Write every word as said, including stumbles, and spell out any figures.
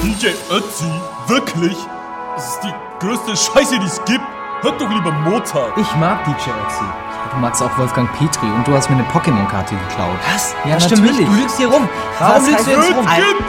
D J Ötzi? Wirklich? Das ist die größte Scheiße, die es gibt. Hört doch lieber Mozart. Ich mag D J Ötzi. Du magst auch Wolfgang Petri und du hast mir eine Pokémon-Karte geklaut. Was? Ja, das stimmt natürlich. nicht. Du lügst hier rum. Warum Was lügst heißt du jetzt das? rum? Kind!